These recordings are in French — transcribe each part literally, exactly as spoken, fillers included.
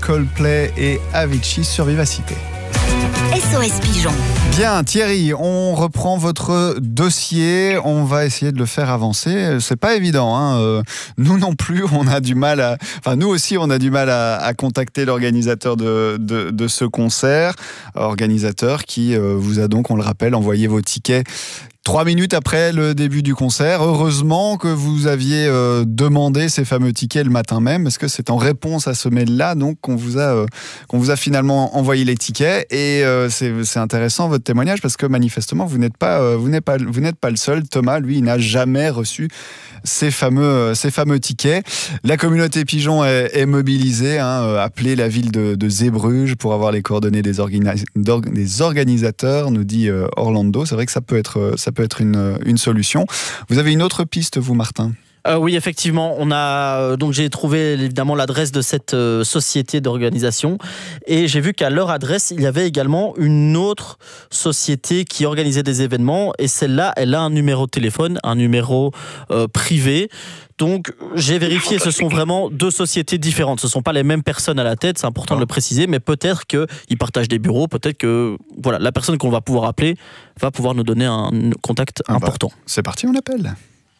Coldplay et Avicii sur Vivacité. S O S Pigeon. Bien, Thierry, on reprend votre dossier. On va essayer de le faire avancer. C'est pas évident, hein. Euh, nous non plus, on a du mal à. Enfin, nous aussi, on a du mal à, à contacter l'organisateur de, de, de ce concert. Organisateur qui euh, vous a donc, on le rappelle, envoyé vos tickets Trois minutes après le début du concert. Heureusement que vous aviez euh, demandé ces fameux tickets le matin même, parce que c'est en réponse à ce mail-là donc qu'on vous a euh, qu'on vous a finalement envoyé les tickets. Et euh, c'est, c'est intéressant votre témoignage, parce que manifestement vous n'êtes pas euh, vous n'êtes pas vous n'êtes pas le seul. Thomas, lui, il n'a jamais reçu ces fameux euh, ces fameux tickets. La communauté pigeon est, est mobilisée. Hein, euh, appelez la ville de, de Zeebruges pour avoir les coordonnées des, organi- des organisateurs, nous dit euh, Orlando. C'est vrai que ça peut être ça peut être une, une solution. Vous avez une autre piste, vous, Martin ? Euh, oui, effectivement, on a donc j'ai trouvé évidemment l'adresse de cette euh, société d'organisation, et j'ai vu qu'à leur adresse il y avait également une autre société qui organisait des événements, et celle-là, elle a un numéro de téléphone, un numéro euh, privé. Donc j'ai vérifié, ce sont vraiment deux sociétés différentes. Ce ne sont pas les mêmes personnes à la tête, c'est important de le préciser, mais peut-être qu'ils partagent des bureaux, peut-être que voilà, la personne qu'on va pouvoir appeler va pouvoir nous donner un contact ah important. Bah, c'est parti, on appelle.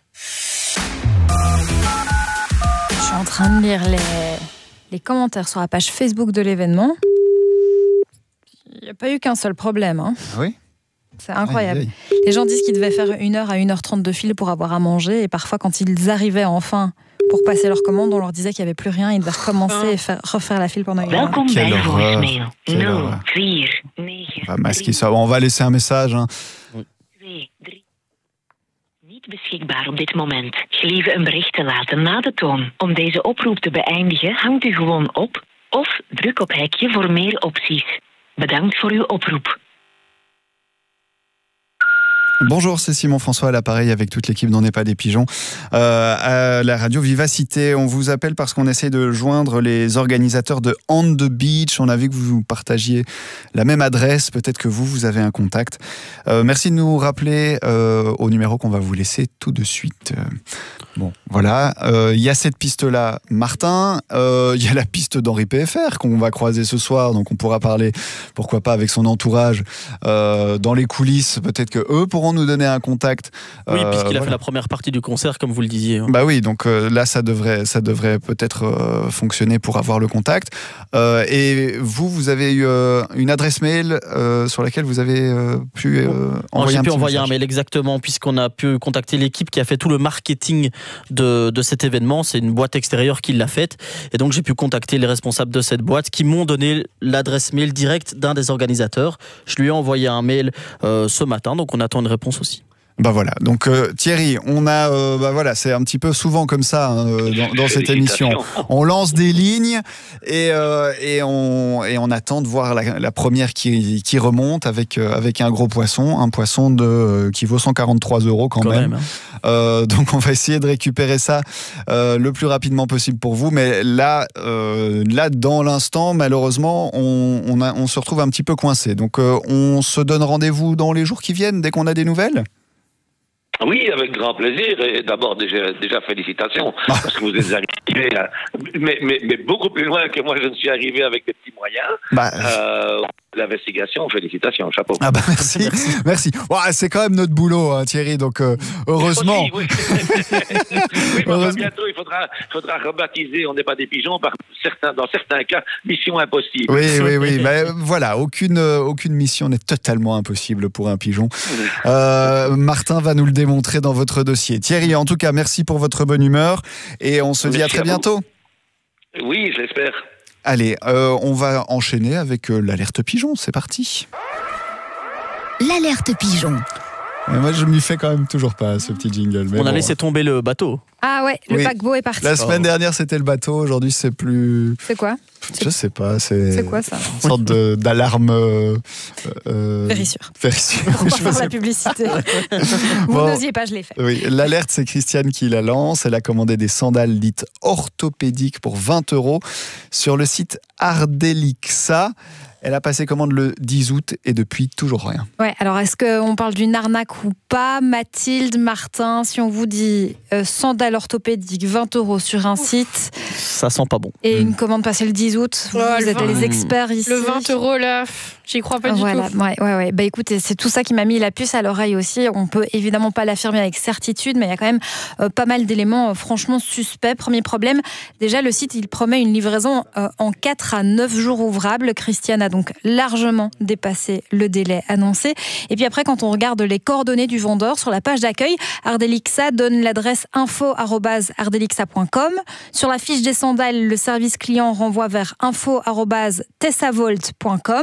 Je suis en train de lire les, les commentaires sur la page Facebook de l'événement. Il n'y a pas eu qu'un seul problème. Hein. Ah oui ? C'est incroyable. Aïe, aïe. Les gens disent qu'ils devaient faire une heure à une heure trente de fil pour avoir à manger, et parfois quand ils arrivaient enfin pour passer leur commande, on leur disait qu'il n'y avait plus rien, ils devaient recommencer et faire, refaire la file pendant une heure. Quelle horreur. Quelle horreur. On va masquer ça. On va laisser un message. Hein. Niet beschikbaar op dit moment. Gelieve een bericht te laten na de toon. Om deze oproep te beëindigen, hangt u gewoon op of druk op hekje voor meer opties. Bedankt voor uw oproep. Bonjour, c'est Simon François à l'appareil avec toute l'équipe d'On n'est pas des pigeons euh, à la radio Vivacité. On vous appelle parce qu'on essaie de joindre les organisateurs de On the Beach. On a vu que vous partagiez la même adresse. Peut-être que vous, vous avez un contact. Euh, merci de nous rappeler euh, au numéro qu'on va vous laisser tout de suite. Euh, bon, voilà. Il euh, y a cette piste-là, Martin. Il euh, y a la piste d'Henri P F R qu'on va croiser ce soir. Donc on pourra parler, pourquoi pas, avec son entourage euh, dans les coulisses. Peut-être que eux pourront nous donner un contact. Oui, euh, puisqu'il a voilà. fait la première partie du concert, comme vous le disiez. Bah oui, donc euh, là, ça devrait, ça devrait peut-être euh, fonctionner pour avoir le contact. Euh, et vous, vous avez eu euh, une adresse mail euh, sur laquelle vous avez euh, pu euh, envoyer J'ai un pu petit envoyer message. un mail, exactement, puisqu'on a pu contacter l'équipe qui a fait tout le marketing de, de cet événement. C'est une boîte extérieure qui l'a faite. Et donc, j'ai pu contacter les responsables de cette boîte qui m'ont donné l'adresse mail directe d'un des organisateurs. Je lui ai envoyé un mail euh, ce matin, donc on attend une réponse aussi. Bah voilà, donc euh, Thierry, on a, euh, bah voilà, c'est un petit peu souvent comme ça hein, dans, dans cette émission. On lance des lignes et, euh, et, on, et on attend de voir la, la première qui, qui remonte avec, euh, avec un gros poisson, un poisson de, euh, qui vaut cent quarante-trois euros quand, quand même. même hein. euh, donc on va essayer de récupérer ça euh, le plus rapidement possible pour vous. Mais là, euh, là dans l'instant, malheureusement, on, on, a, on se retrouve un petit peu coincé. Donc euh, on se donne rendez-vous dans les jours qui viennent dès qu'on a des nouvelles. Oui, avec grand plaisir. Et d'abord, déjà, déjà félicitations, ah. parce que vous êtes arrivé, à, mais, mais, mais beaucoup plus loin que moi, je ne suis arrivé avec des petits moyens. Bah. Euh, l'investigation, félicitations, chapeau. Ah bah merci, merci. merci. Ouais, c'est quand même notre boulot, hein, Thierry, donc euh, heureusement. Oui, oui. oui, heureusement. Bientôt, il faudra, faudra rebaptiser, on n'est pas des pigeons, par certains, dans certains cas, mission impossible. Oui, oui, oui. Mais voilà, aucune, aucune mission n'est totalement impossible pour un pigeon. Euh, Martin va nous le démontrer dans votre dossier. Thierry, en tout cas, merci pour votre bonne humeur et on se merci dit à très à bientôt. Oui, je l'espère. Allez, euh, on va enchaîner avec euh, l'alerte pigeon, c'est parti. L'alerte pigeon. Et moi, je m'y fais quand même toujours pas, ce petit jingle. Mais on bon. a laissé tomber le bateau. Ah ouais, le oui. paquebot est parti. La semaine dernière, c'était le bateau, aujourd'hui, c'est plus... C'est quoi ? Je sais pas, c'est... C'est quoi ça ? Une sorte de, d'alarme... Euh, euh, Vérissure. Vérissure. On va faire la publicité. Vous bon, n'osiez pas, je l'ai fait. Oui, l'alerte, c'est Christiane qui la lance. Elle a commandé des sandales dites orthopédiques pour vingt euros sur le site Ardelixa. Elle a passé commande le dix août et depuis toujours rien. Ouais, alors est-ce qu'on parle d'une arnaque ou pas? Mathilde, Martin, si on vous dit euh, sandales orthopédiques vingt euros sur un Ouf. site. Ça sent pas bon. Et mmh. une commande passée le dix août. Vous, ouais, vous êtes vingt les experts ici. Le vingt euros là, j'y crois pas du voilà, tout. Ouais, ouais, ouais. Bah écoutez, c'est tout ça qui m'a mis la puce à l'oreille aussi. On peut évidemment pas l'affirmer avec certitude, mais il y a quand même euh, pas mal d'éléments euh, franchement suspects. Premier problème, déjà le site il promet une livraison euh, en quatre à neuf jours ouvrables. Christiane a donc largement dépassé le délai annoncé. Et puis après, quand on regarde les coordonnées du vendeur sur la page d'accueil, Ardelixa donne l'adresse info arobase ardelixa point com. Sur la fiche des sandales, le service client renvoie vers info arobase tessavolt point com.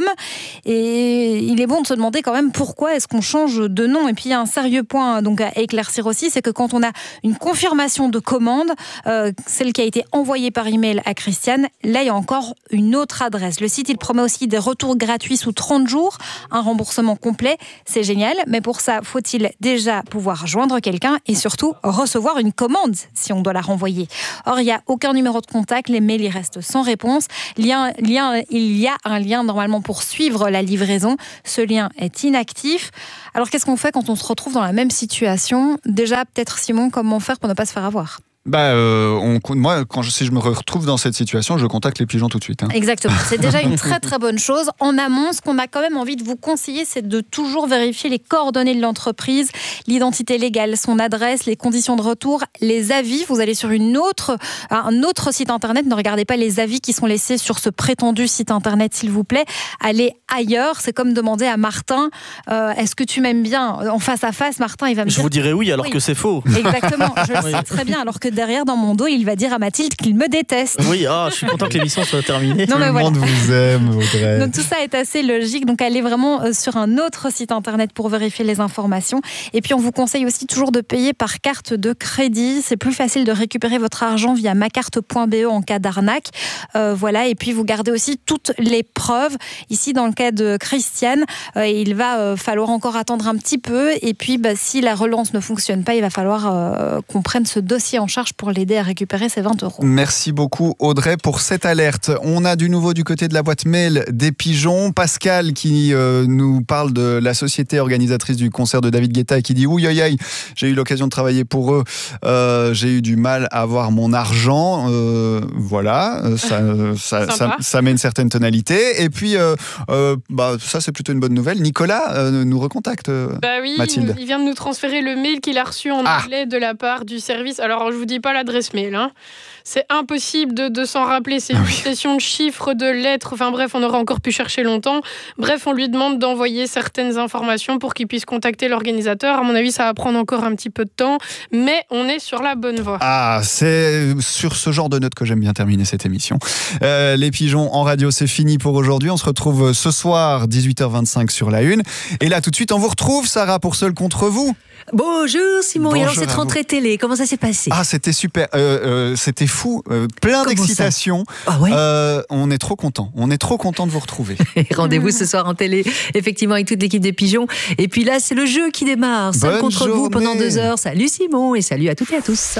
Et il est bon de se demander quand même pourquoi est-ce qu'on change de nom. Et puis il y a un sérieux point donc à éclaircir aussi, c'est que quand on a une confirmation de commande, euh, celle qui a été envoyée par email à Christiane, là il y a encore une autre adresse. Le site il promet aussi des retours gratuits sous trente jours, un remboursement complet, c'est génial, mais pour ça faut-il déjà pouvoir joindre quelqu'un et surtout recevoir une commande si on doit la renvoyer. Or il n'y a aucun numéro de contact, les mails ils restent sans réponse. Lien, lien, il y a un lien normalement pour suivre la livraison, ce lien est inactif. Alors qu'est-ce qu'on fait quand on se retrouve dans la même situation? Déjà peut-être Simon, comment faire pour ne pas se faire avoir? Bah, euh, on, moi, quand je, si je me retrouve dans cette situation, je contacte les pigeons tout de suite. Hein. Exactement. C'est déjà une très très bonne chose. En amont, ce qu'on a quand même envie de vous conseiller, c'est de toujours vérifier les coordonnées de l'entreprise, l'identité légale, son adresse, les conditions de retour, les avis. Vous allez sur une autre, un autre site internet. Ne regardez pas les avis qui sont laissés sur ce prétendu site internet, s'il vous plaît. Allez ailleurs. C'est comme demander à Martin, euh, est-ce que tu m'aimes bien? En face à face, Martin, il va me je dire... Je vous dirais oui, alors oui. que c'est faux. Exactement. Je le sais très bien, alors que derrière, dans mon dos, il va dire à Mathilde qu'il me déteste. Oui, ah, je suis content que l'émission soit terminée. Non, tout le voilà. monde vous aime, Audrey. Donc tout ça est assez logique. Donc allez vraiment sur un autre site internet pour vérifier les informations. Et puis on vous conseille aussi toujours de payer par carte de crédit. C'est plus facile de récupérer votre argent via macarte point be en cas d'arnaque. Euh, voilà. Et puis vous gardez aussi toutes les preuves. Ici, dans le cas de Christiane, euh, il va euh, falloir encore attendre un petit peu. Et puis bah, si la relance ne fonctionne pas, il va falloir euh, qu'on prenne ce dossier en charge pour l'aider à récupérer ses vingt euros. Merci beaucoup Audrey pour cette alerte. On a du nouveau du côté de la boîte mail des pigeons. Pascal qui euh, nous parle de la société organisatrice du concert de David Guetta et qui dit ouïe aïe aïe, j'ai eu l'occasion de travailler pour eux, euh, j'ai eu du mal à avoir mon argent. Euh, voilà, ça, ça, ça, ça met une certaine tonalité. Et puis, euh, euh, bah, ça c'est plutôt une bonne nouvelle. Nicolas euh, nous recontacte. Bah oui, Mathilde. Il vient de nous transférer le mail qu'il a reçu en ah. anglais de la part du service. Alors je vous dis pas l'adresse mail, hein. C'est impossible de, de s'en rappeler. C'est une ah oui. succession de chiffres, de lettres. Enfin bref, on aurait encore pu chercher longtemps. Bref, on lui demande d'envoyer certaines informations pour qu'il puisse contacter l'organisateur. À mon avis, ça va prendre encore un petit peu de temps, mais on est sur la bonne voie. Ah, c'est sur ce genre de notes que j'aime bien terminer cette émission. Euh, les pigeons en radio, c'est fini pour aujourd'hui. On se retrouve ce soir, dix-huit heures vingt-cinq sur la une. Et là, tout de suite, on vous retrouve, Sarah, pour Seul contre vous. Bonjour Simon, Bonjour et alors cette rentrée télé, comment ça s'est passé? Ah, c'était super, euh, euh, c'était fou, euh, plein comment d'excitation. Ah ouais euh, on est trop content, on est trop content de vous retrouver. Rendez-vous ce soir en télé, effectivement avec toute l'équipe des pigeons. Et puis là, c'est le jeu qui démarre. Seul Bonne contre journée. vous pendant deux heures. Salut Simon et salut à toutes et à tous.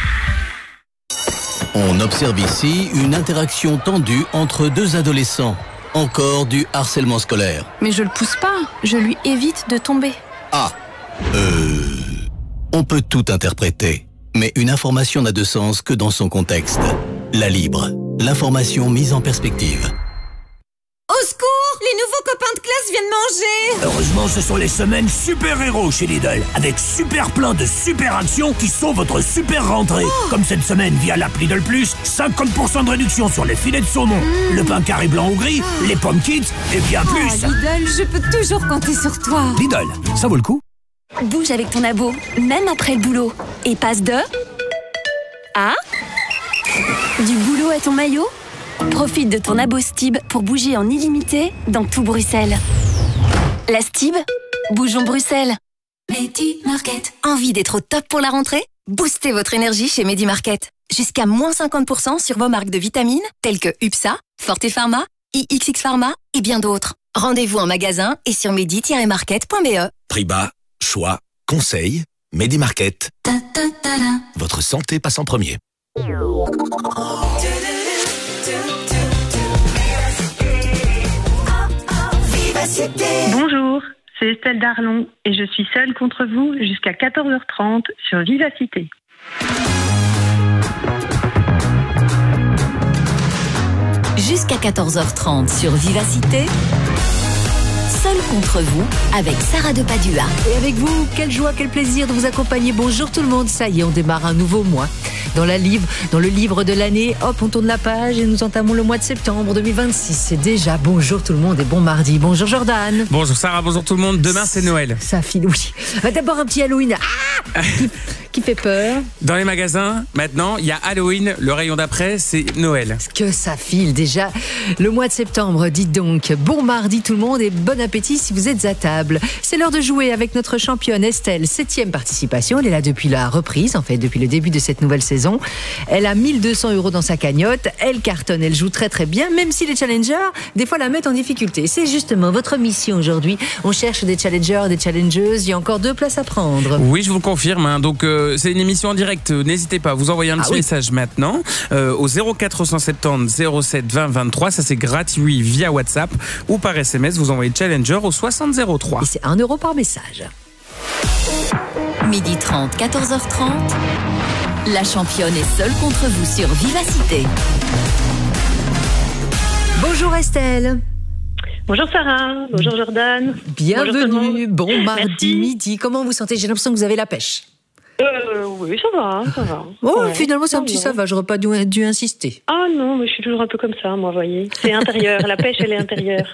On observe ici une interaction tendue entre deux adolescents. Encore du harcèlement scolaire. Mais je le pousse pas, je lui évite de tomber. Ah, euh... on peut tout interpréter, mais une information n'a de sens que dans son contexte. La Libre, l'information mise en perspective. Au secours, les nouveaux copains de classe viennent manger. Heureusement, ce sont les semaines super-héros chez Lidl, avec super plein de super actions qui sont votre super rentrée. Oh. Comme cette semaine via l'app Lidl Plus, cinquante pour cent de réduction sur les filets de saumon, mmh. le pain carré blanc ou gris, oh. les pommes kids et bien oh, plus. Lidl, je peux toujours compter sur toi. Lidl, ça vaut le coup. Bouge avec ton abo, même après le boulot. Et passe de... à... du boulot à ton maillot. Profite de ton abo Stib pour bouger en illimité dans tout Bruxelles. La Stib, bougeons Bruxelles. Medi Market. Envie d'être au top pour la rentrée? Boostez votre énergie chez Medi Market. Jusqu'à moins cinquante pour cent sur vos marques de vitamines telles que U P S A, Forte Pharma, I X X Pharma et bien d'autres. Rendez-vous en magasin et sur medi tiret market point b e. Prix bas, choix, conseil, Medi Market. Ta, ta, ta, ta. Votre santé passe en premier. Vivacité. Bonjour, c'est Estelle Darlon et je suis seule contre vous jusqu'à quatorze heures trente sur Vivacité. Jusqu'à quatorze heures trente sur Vivacité. Seul contre vous, avec Sarah de Padua. Et avec vous, quelle joie, quel plaisir de vous accompagner. Bonjour tout le monde, ça y est, on démarre un nouveau mois. Dans, la livre, dans le livre de l'année, hop, on tourne la page et nous entamons le mois de septembre deux mille vingt-six. C'est déjà bonjour tout le monde et bon mardi. Bonjour Jordan. Bonjour Sarah, bonjour tout le monde. Demain c'est Noël. Ça file, oui. D'abord un petit Halloween. Ah qui, qui fait peur. Dans les magasins, maintenant, il y a Halloween. Le rayon d'après, c'est Noël. Que ça file déjà. Le mois de septembre, dites donc. Bon mardi tout le monde et bon appétit si vous êtes à table. C'est l'heure de jouer avec notre championne Estelle. Septième participation. Elle est là depuis la reprise, en fait, depuis le début de cette nouvelle saison. Elle a mille deux cents euros dans sa cagnotte. Elle cartonne, elle joue très très bien, même si les challengers, des fois, la mettent en difficulté. C'est justement votre mission aujourd'hui. On cherche des challengers, des challengeuses. Il y a encore deux places à prendre. Oui, je vous le confirme. Hein. Donc, euh, c'est une émission en direct. N'hésitez pas à vous envoyer un petit ah, oui. message maintenant euh, au zéro quatre cent soixante-dix zéro sept vingt vingt-trois. Ça, c'est gratuit via WhatsApp ou par S M S. Vous envoyez challenger au soixante zéro trois. Et c'est un euro par message. midi trente, quatorze heures trente. La championne est seule contre vous sur Vivacité. Bonjour Estelle. Bonjour Sarah, bonjour Jordan. Bienvenue, bonjour bon mardi Merci. midi. Comment vous sentez? J'ai l'impression que vous avez la pêche. Euh, oui, ça va, ça va. Oh, ouais, finalement, c'est un petit ça va, j'aurais pas dû, dû insister. Ah non, mais je suis toujours un peu comme ça, moi, voyez. C'est intérieur, la pêche, elle est intérieure.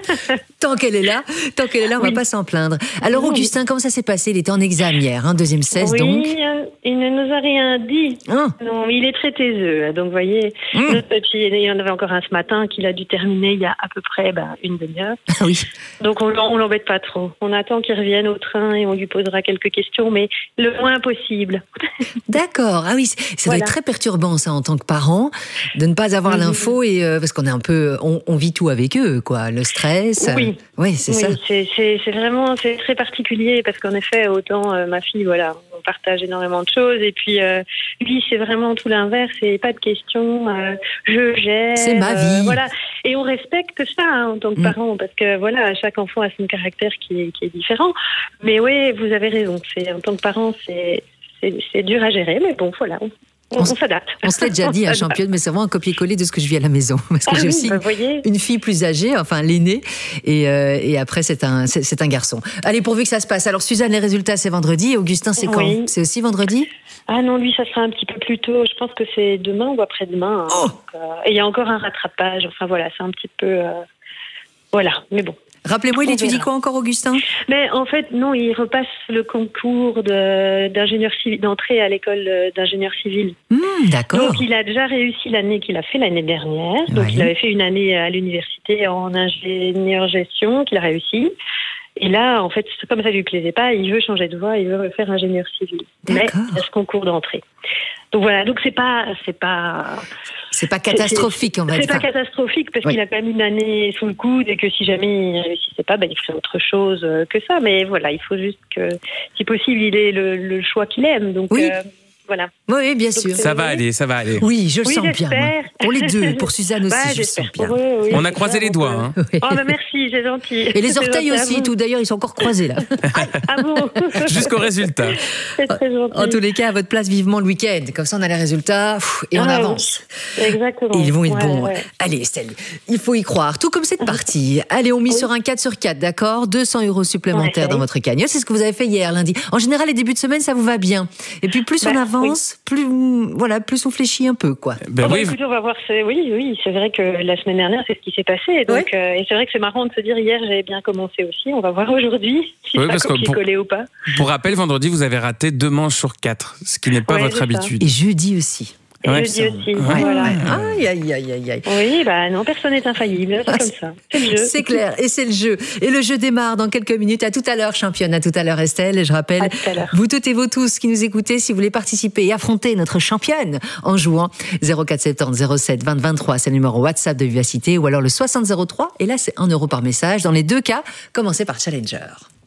Tant qu'elle est là, tant qu'elle est là, on oui. va pas s'en plaindre. Alors, non, Augustin, comment ça s'est passé? Il était en examen hier, hein, deuxième seize, oui, donc. Oui, il ne nous a rien dit. Ah. Non, il est très taiseux, donc, vous voyez. Mmh. Et puis, il y en avait encore un ce matin qu'il a dû terminer il y a à peu près ben, une demi-heure. Ah oui. Donc, on, on l'embête pas trop. On attend qu'il revienne au train et on lui posera quelques questions, mais le moins possible. D'accord. Ah oui, ça voilà. doit être très perturbant ça en tant que parent de ne pas avoir mmh. l'info et euh, parce qu'on est un peu, on, on vit tout avec eux, quoi. Le stress. Oui. Euh, oui, c'est oui, ça. C'est, c'est, c'est vraiment, c'est très particulier parce qu'en effet, autant euh, ma fille, voilà, on partage énormément de choses et puis euh, lui, c'est vraiment tout l'inverse. C'est pas de questions. Euh, je gère. C'est ma vie. Euh, voilà. Et on respecte ça hein, en tant que mmh. parent parce que voilà, chaque enfant a son caractère qui est, qui est différent. Mais oui, vous avez raison. C'est en tant que parent, c'est C'est, c'est dur à gérer, mais bon, voilà, on, on, on s'adapte. On se l'a déjà dit, à championne, mais c'est vraiment un copier-coller de ce que je vis à la maison. Parce que ah j'ai oui, aussi bah, une fille plus âgée, enfin l'aînée, et, euh, et après c'est un, c'est, c'est un garçon. Allez, pourvu que ça se passe. Alors Suzanne, les résultats, c'est vendredi. Augustin, c'est quand oui. C'est aussi vendredi? Ah non, lui, ça sera un petit peu plus tôt. Je pense que c'est demain ou après-demain. Oh donc, euh, et il y a encore un rattrapage. Enfin voilà, c'est un petit peu... Euh, voilà, mais bon. Rappelez-moi, il étudie quoi encore, Augustin? Mais en fait, non, il repasse le concours de, d'ingénieur civil, d'entrée à l'école d'ingénieur civil. Mmh, d'accord. Donc, il a déjà réussi l'année qu'il a fait l'année dernière. Donc, oui. il avait fait une année à l'université en ingénieur gestion, qu'il a réussi. Et là, en fait, comme ça lui plaisait pas, il veut changer de voie, il veut faire ingénieur civil. D'accord. Mais il a ce concours d'entrée. Donc voilà, donc c'est pas, c'est pas, c'est pas catastrophique, c'est, on va c'est dire. C'est pas catastrophique parce oui. qu'il a quand même une année sous le coude et que si jamais il réussissait pas, ben il ferait autre chose que ça. Mais voilà, il faut juste que, si possible, il ait le, le choix qu'il aime. Donc oui. euh, voilà. Oui, bien sûr. Ça va aller, ça va aller. Oui, je le oui, sens j'espère. bien. Moi. Pour les deux, pour Suzanne aussi, bah, je le sens bien. Eux, oui, on a croisé les doigts. Hein. Oh, bah merci, c'est gentil. Et les orteils aussi, tout d'ailleurs, ils sont encore croisés là. Ah bon? Jusqu'au résultat. C'est très gentil. En tous les cas, à votre place, vivement le week-end. Comme ça, on a les résultats et on ah, avance. Exactement. Et ils vont être ouais, bons. Ouais. Allez, Estelle, il faut y croire. Tout comme cette partie. Allez, on mise oui. sur un quatre sur quatre, d'accord? deux cents euros supplémentaires ouais, dans votre cagnotte. C'est ce que vous avez fait hier, lundi. En général, les débuts de semaine, ça vous va bien. Et puis, plus bah, on avance, oui. plus... Voilà, plus on fléchit un peu, quoi. Ben oh, oui, écoutez, on va voir. C'est, oui, oui, c'est vrai que la semaine dernière, c'est ce qui s'est passé. Donc, ouais. euh, et c'est vrai que c'est marrant de se dire hier, j'avais bien commencé aussi. On va voir aujourd'hui si oui, ça a copié-collé ou pas. Pour rappel, vendredi, vous avez raté deux manches sur quatre, ce qui n'est pas ouais, votre habitude. Et jeudi aussi. Et ouais, jeudi aussi, ouais. voilà. Aïe, aïe, aïe, aïe, aïe. Oui, bah non, personne n'est infaillible, c'est ah, comme ça. C'est le jeu. C'est clair, et c'est le jeu. Et le jeu démarre dans quelques minutes. À tout à l'heure, championne. À tout à l'heure, Estelle. Et je rappelle, vous toutes et vous tous qui nous écoutez, si vous voulez participer et affronter notre championne en jouant zéro quatre soixante-dix zéro sept vingt vingt-trois, c'est le numéro WhatsApp de Vivacité, ou alors le soixante zéro trois. Et là, c'est un euro par message. Dans les deux cas, commencez par Challenger.